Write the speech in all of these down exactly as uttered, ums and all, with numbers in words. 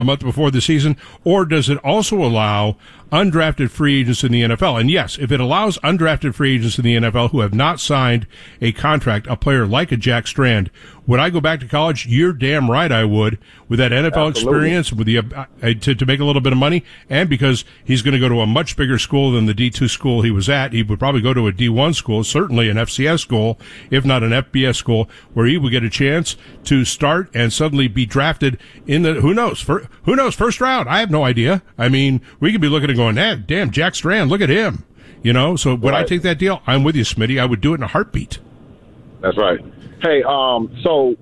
a month before the season, or does it also allow undrafted free agents in the N F L? And yes, if it allows undrafted free agents in the N F L who have not signed a contract, a player like a Jack Strand, would I go back to college? You're damn right I would, with that N F L Absolutely. experience, with the uh, to, to make a little bit of money, and because he's going to go to a much bigger school than the D two school he was at. He would probably go to a D one school, certainly an F C S school, if not an F B S school, where he would get a chance to start and suddenly be drafted in the, who knows, for, who knows, first round. I have no idea. I mean, we could be looking and going, eh, damn, Jack Strand, look at him. You know, so would right. I take that deal? I'm with you, Smitty. I would do it in a heartbeat. That's right. Hey, um, so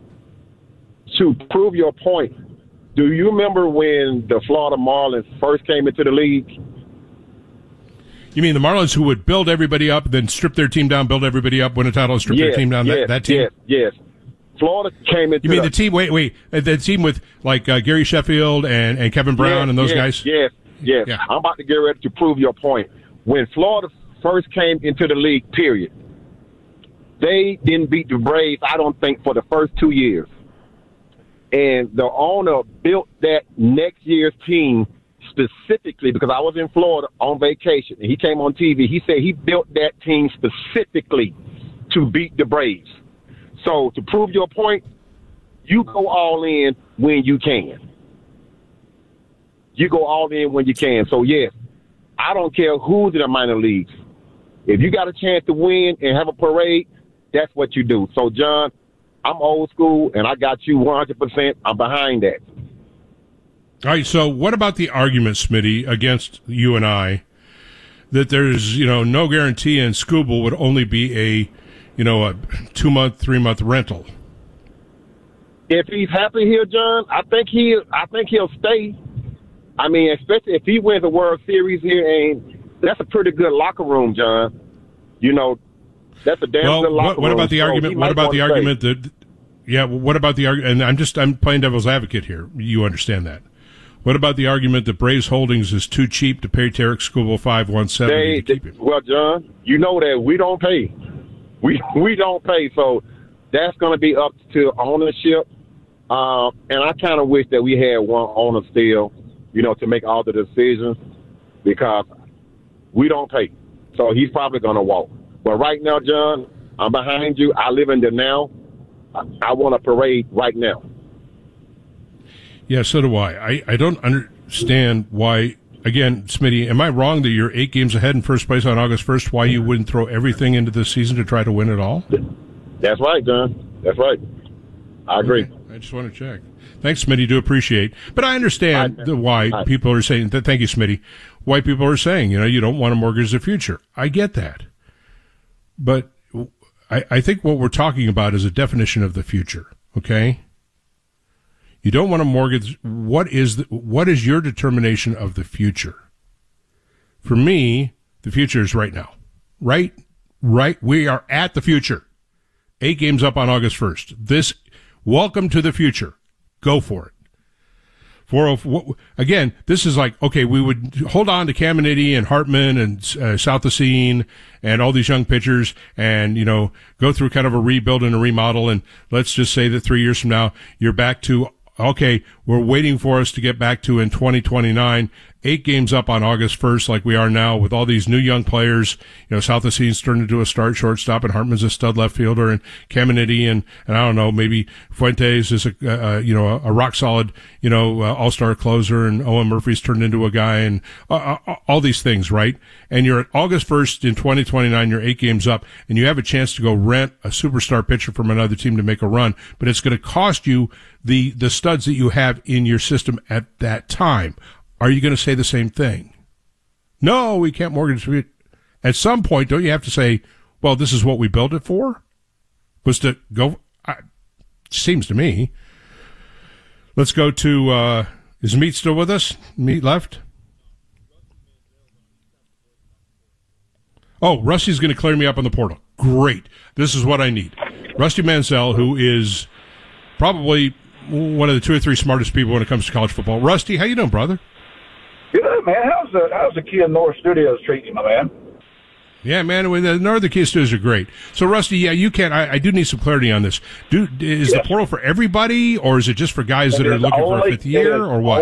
to prove your point, do you remember when the Florida Marlins first came into the league? You mean the Marlins who would build everybody up, then strip their team down, build everybody up, win a title, and strip yes, their team down? Yes, that, that team? Yes, yes. Florida came into You mean the, the team, wait, wait, the team with like uh, Gary Sheffield and, and Kevin Brown yes, and those yes, guys? Yes, yes. Yeah. I'm about to get ready to prove your point. When Florida first came into the league, period, they didn't beat the Braves, I don't think, for the first two years. And the owner built that next year's team specifically because I was in Florida on vacation, and he came on T V. He said he built that team specifically to beat the Braves. So to prove your point, you go all in when you can. You go all in when you can. So, yes, I don't care who's in the minor leagues. If you got a chance to win and have a parade, that's what you do. So, John, I'm old school, and I got you one hundred percent. I'm behind that. All right, so what about the argument, Smitty, against you and I, that there's, you know, no guarantee and Skubal would only be a, you know, a two-month, three-month rental? If he's happy here, John, I think he, I think he'll stay. I mean, especially if he wins the World Series here, and that's a pretty good locker room, John. You know, that's a damn well, good locker what, what room. about the so argument? What about the argument stay. that? Yeah, what about the argument? And I'm just I'm playing devil's advocate here. You understand that? What about the argument that Braves Holdings is too cheap to pay Tarek Skubal five one seventy to keep him? Well, John, you know that we don't pay. We we don't pay, so that's going to be up to ownership. Uh, and I kind of wish that we had one owner still, you know, to make all the decisions, because we don't pay. So he's probably going to walk. But right now, John, I'm behind you. I live in the now. I, I want a parade right now. Yeah, so do I. I, I don't understand why, again, Smitty, am I wrong that you're eight games ahead in first place on August first, why you wouldn't throw everything into this season to try to win it all? That's right, John. That's right. I agree. Okay. I just want to check. Thanks, Smitty. Do appreciate. But I understand I, the why I, people are saying, that. Thank you, Smitty, why people are saying, you know, you don't want to mortgage the future. I get that. But I, I think what we're talking about is a definition of the future, okay? You don't want to mortgage. What is the, what is your determination of the future? For me, the future is right now. Right? Right? We are at the future. Eight games up on August first. This, welcome to the future. Go for it. For again, this is like, okay, we would hold on to Caminiti and Hartman and uh, Southacene and all these young pitchers and, you know, go through kind of a rebuild and a remodel. And let's just say that three years from now, you're back to, okay, we're waiting for us to get back to in twenty twenty-nine, eight games up on August first like we are now with all these new young players. You know, Southacene's turned into a start shortstop and Hartman's a stud left fielder and Caminiti and, and I don't know, maybe Fuentes is a, uh, you know, a, a rock solid, you know, uh, all-star closer and Owen Murphy's turned into a guy and uh, uh, all these things, right? And you're at August first in twenty twenty-nine, you're eight games up and you have a chance to go rent a superstar pitcher from another team to make a run, but it's going to cost you the, the studs that you have in your system at that time. Are you going to say the same thing? No, we can't mortgage it. At some point, don't you have to say, well, this is what we built it for? Was to go, I, seems to me. Let's go to, uh, is Meat still with us? Meat left? Oh, Rusty's going to clear me up on the portal. Great. This is what I need. Rusty Mansell, who is probably one of the two or three smartest people when it comes to college football. Rusty, how you doing, brother? Good, man. How's the how's the Kia North Studios treating you, my man? Yeah, man, the Northern Keysters are great. So, Rusty, yeah, you can. I, I do need some clarity on this. Do is yes. the portal for everybody, or is it just for guys that are looking only, for a fifth year, or what?